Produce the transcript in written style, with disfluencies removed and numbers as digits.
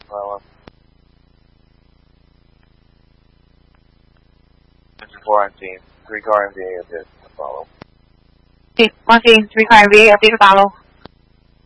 Follow. 4 on scene. 3 car MVA update to follow. 1 scene, 3 car MVA update to follow.